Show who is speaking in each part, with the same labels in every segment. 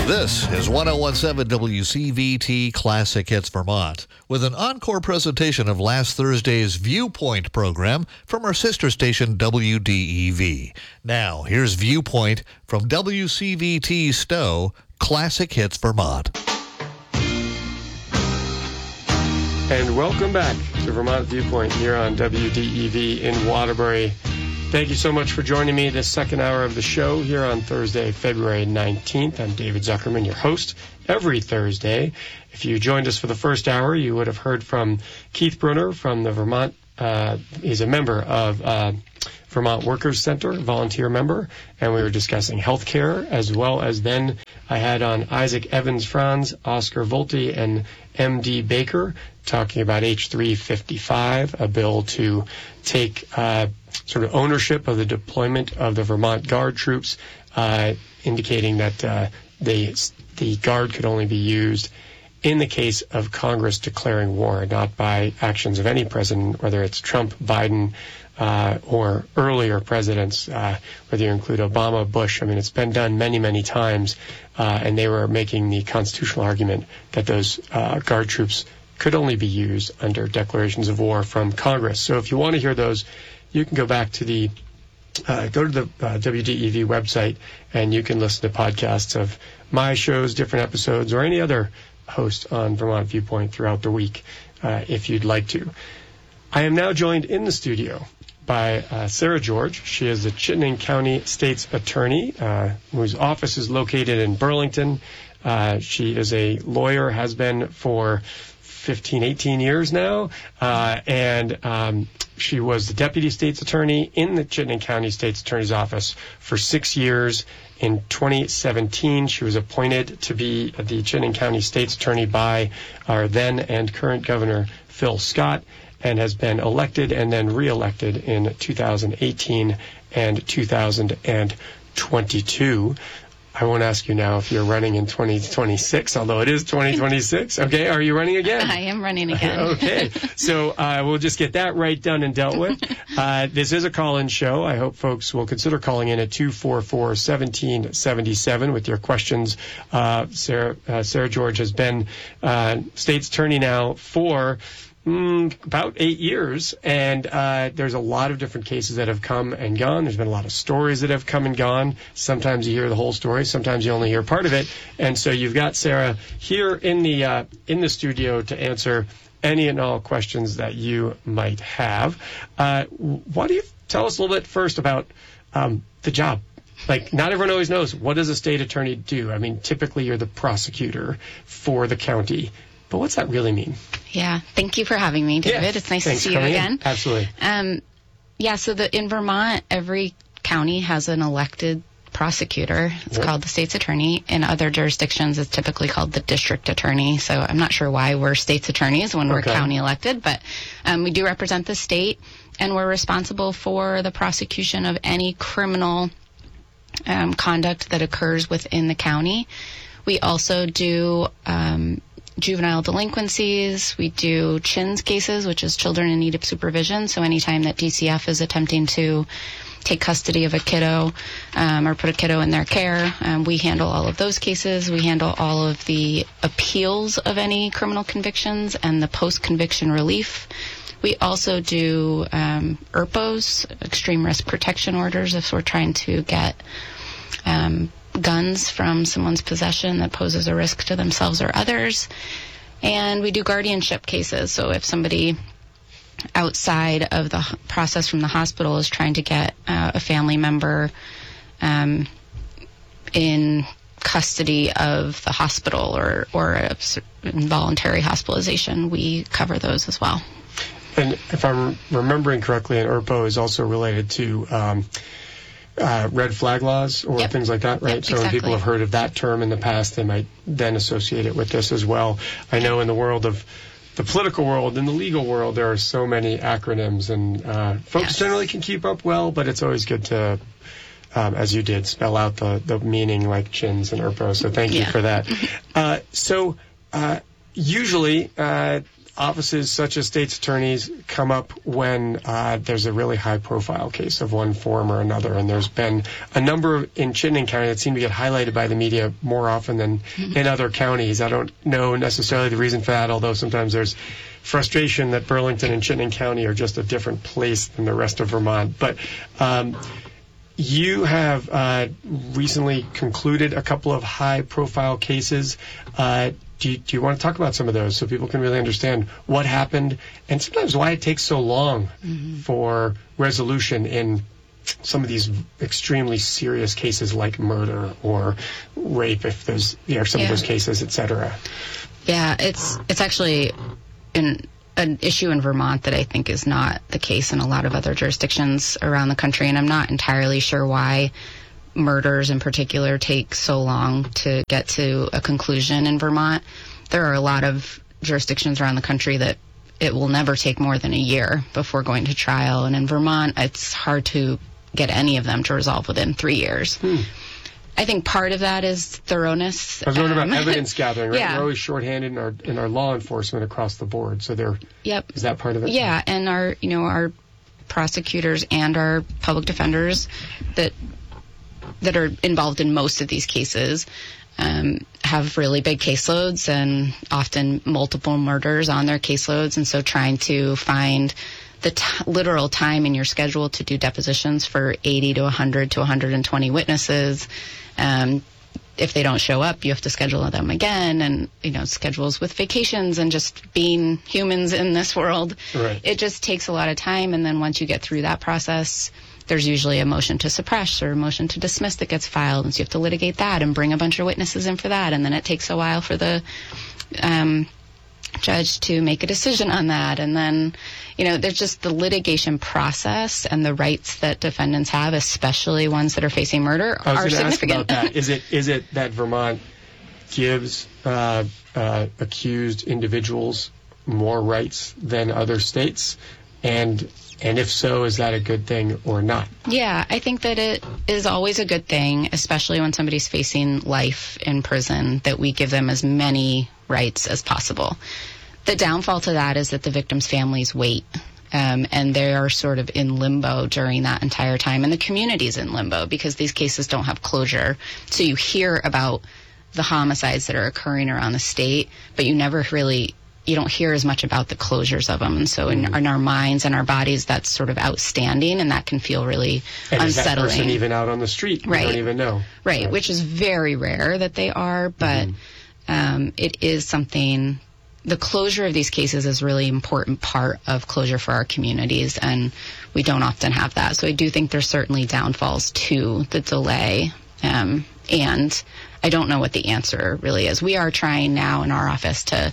Speaker 1: This is 1017 WCVT Classic Hits Vermont with an encore presentation of last Thursday's Viewpoint program from our sister station WDEV. Now, here's Viewpoint from WCVT Stowe, Classic Hits Vermont.
Speaker 2: And welcome back to Vermont Viewpoint here on WDEV in Waterbury. Thank you so much for joining me this second hour of the show here on Thursday, February 19th. I'm David Zuckerman, your host every Thursday. If you joined us for the first hour, you would have heard from Keith Brunner from the Vermont. He's a member of Vermont Workers Center, volunteer member, and we were discussing health care, as well as then I had on Isaac Evans-Franz, Oscar Volte, and M.D. Baker talking about H355, a bill to take sort of ownership of the deployment of the Vermont Guard troops, indicating that the Guard could only be used in the case of Congress declaring war, not by actions of any president, whether it's Trump, Biden, or earlier presidents, whether you include Obama, Bush. I mean, it's been done many, many times, and they were making the constitutional argument that those Guard troops could only be used under declarations of war from Congress. So if you want to hear those, you can go back to the go to the WDEV website, and you can listen to podcasts of my shows, different episodes, or any other host on Vermont Viewpoint throughout the week, if you'd like to. I am now joined in the studio by Sarah George. She is the Chittenden County State's Attorney, whose office is located in Burlington. She is a lawyer, has been for 15, 18 years now, and she was the Deputy State's Attorney in the Chittenden County State's Attorney's Office for 6 years. In 2017, she was appointed to be the Chittenden County State's Attorney by our then and current Governor Phil Scott, and has been elected and then re-elected in 2018 and 2022. I won't ask you now if you're running in 2026, although it is 2026. Okay, are you running again?
Speaker 3: I am running again.
Speaker 2: Okay, so we'll just get that right done and dealt with. This is a call-in show. I hope folks will consider calling in at 244-1777 with your questions. Sarah George has been State's Attorney now for about 8 years, and there's a lot of different cases that have come and gone. There's been a lot of stories that have come and gone. Sometimes you hear the whole story, sometimes you only hear part of it. And so you've got Sarah here in the studio to answer any and all questions that you might have. Why don't you tell us a little bit first about the job? Like, not everyone always knows, what does a state attorney do? I mean, typically you're the prosecutor for the county. But what's that really mean?
Speaker 3: Yeah, thank you for having me, David.
Speaker 2: Yes,
Speaker 3: it's nice to see you again.
Speaker 2: Absolutely.
Speaker 3: So in Vermont, every county has an elected prosecutor. It's called the state's attorney. In other jurisdictions, it's typically called the district attorney. So I'm not sure why we're state's attorneys when we're county elected, but we do represent the state, and we're responsible for the prosecution of any criminal conduct that occurs within the county. We also do juvenile delinquencies. We do CHINS cases, which is children in need of supervision. So anytime that DCF is attempting to take custody of a kiddo or put a kiddo in their care, we handle all of those cases. We handle all of the appeals of any criminal convictions and the post-conviction relief. We also do ERPOs, extreme risk protection orders, if we're trying to get guns from someone's possession that poses a risk to themselves or others. And we do guardianship cases. So if somebody outside of the process from the hospital is trying to get a family member in custody of the hospital or a involuntary hospitalization, we cover those as well.
Speaker 2: And if I'm remembering correctly, an ERPO is also related to red flag laws or things like that, right?
Speaker 3: Yep,
Speaker 2: so when people have heard of that term in the past, they might then associate it with this as well. I know in the world of the political world and the legal world, there are so many acronyms, and folks generally can keep up well, but it's always good to, as you did, spell out the meaning like CHINS and ERPO. So thank you for that. Usually, offices such as state's attorneys come up when there's a really high-profile case of one form or another, and there's been a number in Chittenden County that seem to get highlighted by the media more often than in other counties. I don't know necessarily the reason for that, although sometimes there's frustration that Burlington and Chittenden County are just a different place than the rest of Vermont. But you have recently concluded a couple of high-profile cases. Do you want to talk about some of those so people can really understand what happened and sometimes why it takes so long for resolution in some of these extremely serious cases like murder or rape, if there's some of those cases, etc.?
Speaker 3: Yeah, it's actually an issue in Vermont that I think is not the case in a lot of other jurisdictions around the country, and I'm not entirely sure why murders in particular take so long to get to a conclusion in Vermont. There are a lot of jurisdictions around the country that it will never take more than a year before going to trial, and in Vermont it's hard to get any of them to resolve within 3 years. I think part of that is thoroughness.
Speaker 2: I was wondering about evidence gathering, right?
Speaker 3: Yeah.
Speaker 2: We're always shorthanded in our law enforcement across the board, so is that part of it?
Speaker 3: Yeah, and our prosecutors and our public defenders that are involved in most of these cases have really big caseloads and often multiple murders on their caseloads, and so trying to find the literal time in your schedule to do depositions for 80 to 100 to 120 witnesses. If they don't show up, you have to schedule them again, and schedules with vacations and just being humans in this world.
Speaker 2: Right.
Speaker 3: It just takes a lot of time, and then once you get through that process, there's usually a motion to suppress or a motion to dismiss that gets filed, and so you have to litigate that and bring a bunch of witnesses in for that, and then it takes a while for the judge to make a decision on that, and then there's just the litigation process and the rights that defendants have, especially ones that are facing murder, are significant.
Speaker 2: Ask about that. Is it that Vermont gives accused individuals more rights than other states, and if so, is that a good thing or not? Yeah,
Speaker 3: I think that it is always a good thing, especially when somebody's facing life in prison, that we give them as many rights as possible. The downfall to that is that the victims' families wait, and they are sort of in limbo during that entire time, and the community's in limbo because these cases don't have closure. So you hear about the homicides that are occurring around the state, but you don't hear as much about the closures of them. And so in our minds and our bodies, that's sort of outstanding, and that can feel really unsettling.
Speaker 2: Is that person even out on the street?
Speaker 3: Right.
Speaker 2: You don't even know.
Speaker 3: Right, which is very rare that they are, but it is something. The closure of these cases is a really important part of closure for our communities, and we don't often have that. So I do think there's certainly downfalls to the delay, and I don't know what the answer really is. We are trying now in our office to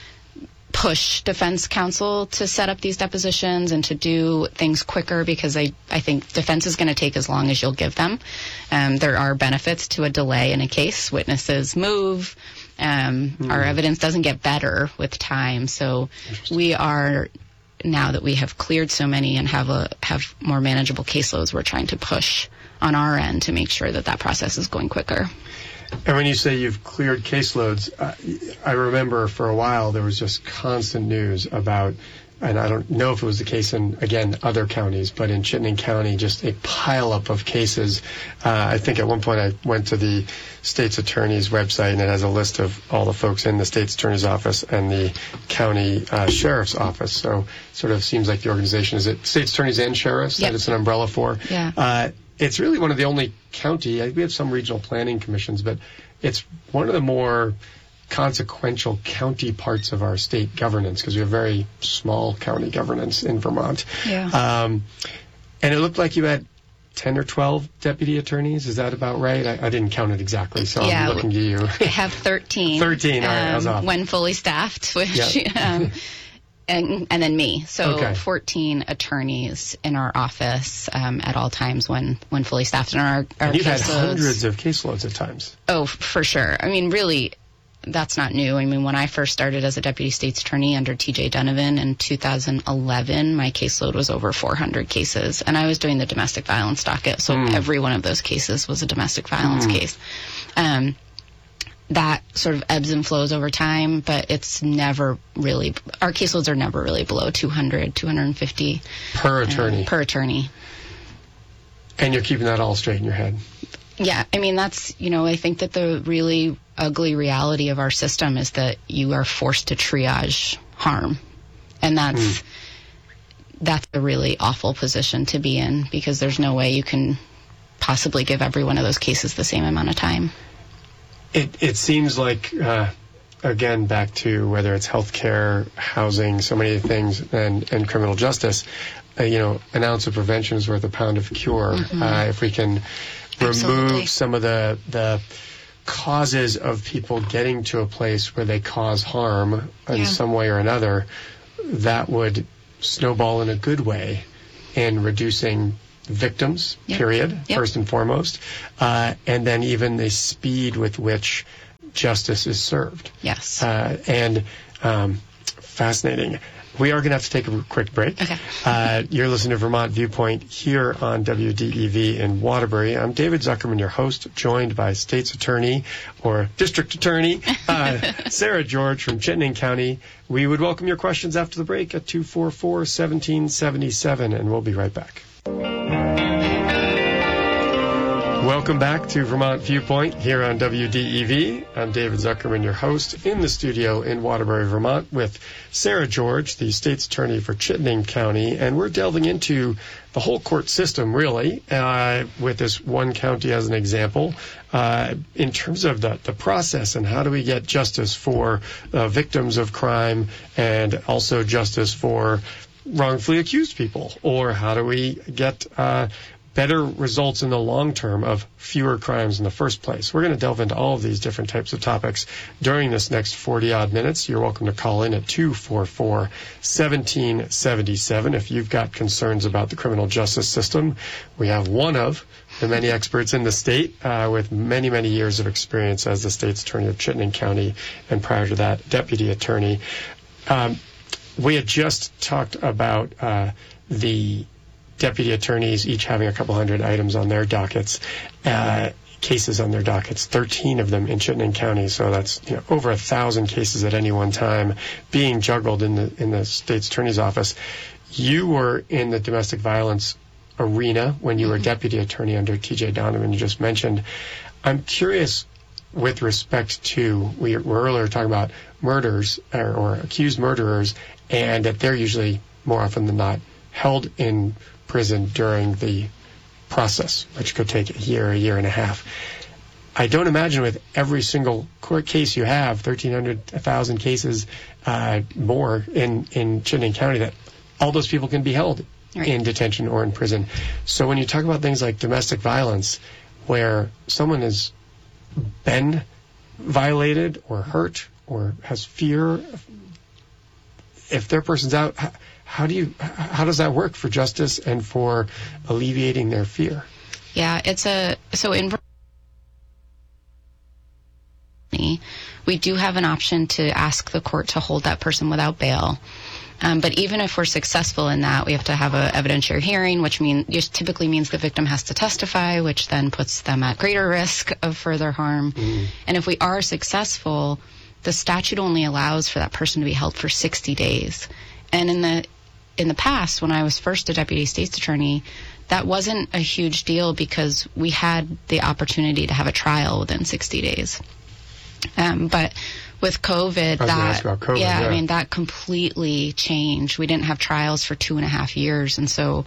Speaker 3: push defense counsel to set up these depositions and to do things quicker, because I think defense is going to take as long as you'll give them. There are benefits to a delay in a case. Witnesses move. Our evidence doesn't get better with time. So we are, now that we have cleared so many and have more manageable caseloads, we're trying to push on our end to make sure that process is going quicker.
Speaker 2: And when you say you've cleared caseloads, I remember for a while there was just constant news about, and I don't know if it was the case in, again, other counties, but in Chittenden County, just a pileup of cases. I think at one point I went to the state's attorney's website, and it has a list of all the folks in the state's attorney's office and the county sheriff's office. So sort of seems like the organization, is it state's attorneys and sheriffs that it's an umbrella for?
Speaker 3: Yeah.
Speaker 2: It's really one of the only county, we have some regional planning commissions, but it's one of the more consequential county parts of our state governance, because we have very small county governance in Vermont.
Speaker 3: Yeah.
Speaker 2: And it looked like you had 10 or 12 deputy attorneys. Is that about right? I didn't count it exactly, so I'm looking to you.
Speaker 3: I have 13.
Speaker 2: 13, all right, that was off.
Speaker 3: When fully staffed, which... And then me. So 14 attorneys in our office at all times when fully staffed. And our
Speaker 2: and you've had
Speaker 3: caseloads,
Speaker 2: hundreds of caseloads at times.
Speaker 3: Oh, for sure. I mean, really, that's not new. I mean, when I first started as a deputy state's attorney under T.J. Donovan in 2011, my caseload was over 400 cases. And I was doing the domestic violence docket. So every one of those cases was a domestic violence case. that sort of ebbs and flows over time, but it's never really, our caseloads are never really below 200, 250.
Speaker 2: Per attorney.
Speaker 3: Per attorney.
Speaker 2: And you're keeping that all straight in your head.
Speaker 3: Yeah, I mean, that's, I think that the really ugly reality of our system is that you are forced to triage harm. And that's a really awful position to be in, because there's no way you can possibly give every one of those cases the same amount of time.
Speaker 2: It seems like, again, back to whether it's healthcare, housing, so many things, and criminal justice, an ounce of prevention is worth a pound of cure. If we can remove some of the causes of people getting to a place where they cause harm in some way or another, that would snowball in a good way in reducing victims, period, first and foremost, and then even the speed with which justice is served.
Speaker 3: Yes.
Speaker 2: And fascinating. We are going to have to take a quick break.
Speaker 3: Okay.
Speaker 2: You're listening to Vermont Viewpoint here on WDEV in Waterbury. I'm David Zuckerman, your host, joined by State's Attorney or District Attorney Sarah George from Chittenden County. We would welcome your questions after the break at 244-1777, and we'll be right back. Welcome back to Vermont Viewpoint here on WDEV. I'm David Zuckerman, your host, in the studio in Waterbury, Vermont, with Sarah George, the state's attorney for Chittenden County, and we're delving into the whole court system, really, with this one county as an example, in terms of the process and how do we get justice for victims of crime and also justice for wrongfully accused people, or how do we get better results in the long term of fewer crimes in the first place. We're going to delve into all of these different types of topics during this next 40-odd minutes. You're welcome to call in at 244-1777 if you've got concerns about the criminal justice system. We have one of the many experts in the state with many, many years of experience as the state's attorney of Chittenden County, and prior to that, deputy attorney. We had just talked about the deputy attorneys each having a couple hundred items on their dockets, cases on their dockets, 13 of them in Chittenden County. So that's over 1,000 cases at any one time being juggled in the state's attorney's office. You were in the domestic violence arena when you were deputy attorney under T.J. Donovan, you just mentioned. I'm curious, with respect to, we were earlier talking about murders or accused murderers, and that they're usually more often than not held in prison during the process, which could take a year and a half. I don't imagine with every single court case you have, 1,300, 1,000 cases more in Chittenden County, that all those people can be held in detention or in prison. So when you talk about things like domestic violence, where someone has been violated or hurt or has fear, if their person's out, how does that work for justice and for alleviating their fear?
Speaker 3: Yeah, so in we do have an option to ask the court to hold that person without bail. But even if we're successful in that, we have to have an evidentiary hearing, which typically means the victim has to testify, which then puts them at greater risk of further harm. And if we are successful, the statute only allows for that person to be held for 60 days. And in the past, when I was first a deputy state's attorney, that wasn't a huge deal because we had the opportunity to have a trial within 60 days. But with COVID, that completely changed. We didn't have trials for 2.5 years, and so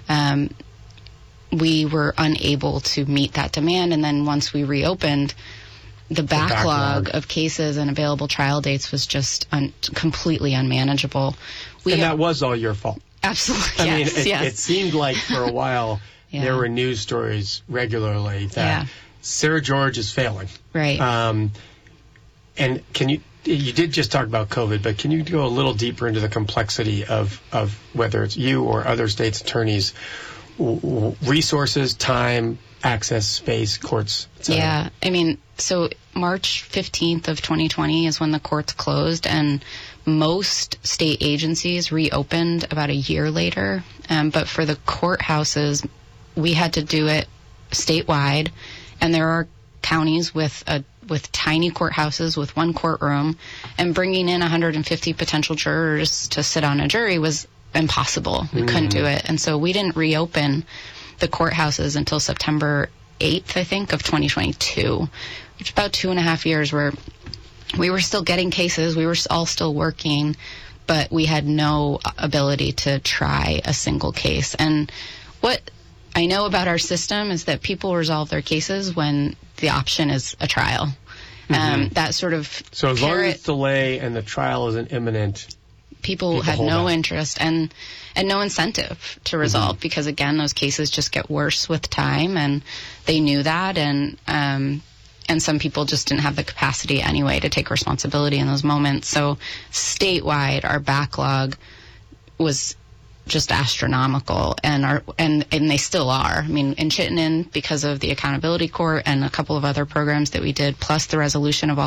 Speaker 3: we were unable to meet that demand. And then once we reopened, the backlog of cases and available trial dates was just completely unmanageable.
Speaker 2: And that was all your fault.
Speaker 3: Absolutely.
Speaker 2: It seemed like for a while there were news stories regularly that Sarah George is failing.
Speaker 3: Right.
Speaker 2: And you did just talk about COVID, but can you go a little deeper into the complexity of whether it's you or other states' attorneys, resources, time, access, space, courts, etc.?
Speaker 3: Yeah. So March 15th of 2020 is when the courts closed, and most state agencies reopened about a year later. But for the courthouses, we had to do it statewide, and there are counties with a with tiny courthouses with one courtroom, and bringing in 150 potential jurors to sit on a jury was impossible. We couldn't do it. And so we didn't reopen the courthouses until September 8th, I think, of 2022, which is about 2.5 years where we were still getting cases. We were all still working, but we had no ability to try a single case. And what I know about our system is that people resolve their cases when the option is a trial. That sort of
Speaker 2: So as long as it's delay and the trial isn't imminent,
Speaker 3: people had no interest and no incentive to resolve because, again, those cases just get worse with time, and they knew that, and some people just didn't have the capacity anyway to take responsibility in those moments. So statewide, our backlog was just astronomical, and they still are. I mean, in Chittenden, because of the accountability court and a couple of other programs that we did, plus the resolution of all